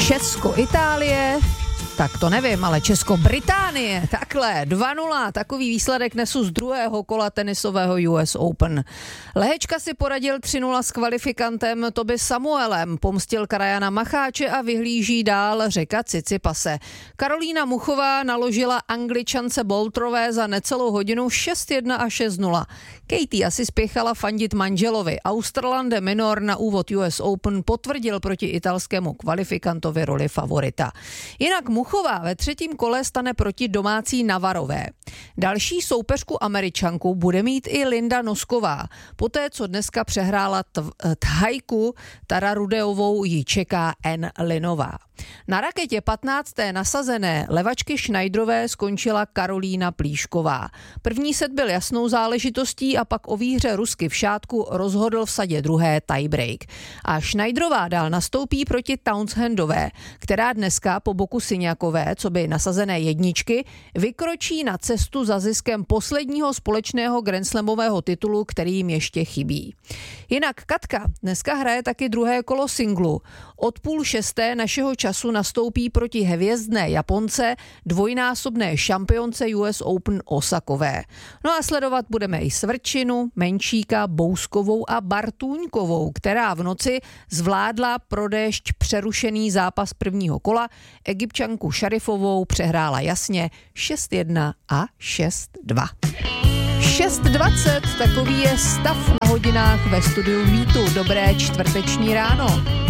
Česko-Itálie, tak to nevím, ale Česko-Británie, takhle, 2-0, takový výsledek nesu z druhého kola tenisového US Open. Lehečka si poradil 3-0 s kvalifikantem Toby Samuelem, pomstil Karajana Macháče a vyhlíží dál Řeka Cicipase. Karolína Muchová naložila Angličance Boltrové za necelou hodinu 6-1 a 6-0. Katie asi spěchala fandit manželovi. Australande Minor na úvod US Open potvrdil proti italskému kvalifikantovi roli favorita. Jinak Muchová ve třetím kole stane proti domácí Navarové. Další soupeřku Američanku bude mít i Linda Nosková. Poté, co dneska přehrála Thajku Tararudeovou, ji čeká N. Linová. Na raketě 15. nasazené levačky Schneiderové skončila Karolína Plíšková. První set byl jasnou záležitostí a pak o výhře Rusky v šátku rozhodl v sadě druhé tiebreak. A Schneiderová dál nastoupí proti Townsendové, která dneska po boku Syňakové, co by nasazené jedničky, vykročí na cestu za ziskem posledního společného grandslamového titulu, který jim ještě chybí. Jinak Katka dneska hraje taky druhé kolo singlu. Od 5:30 našeho času nastoupí proti hvězdné Japonce, dvojnásobné šampionce US Open Osakové. No a sledovat budeme i Svrčinu, Menšíka, Bouskovou a Bartůňkovou, která v noci zvládla pro déšť přerušený zápas prvního kola. Egypťanku Šarifovou přehrála jasně 6-1 a 6-2. 6:20, takový je stav na hodinách ve studiu Vítu. Dobré čtvrteční ráno.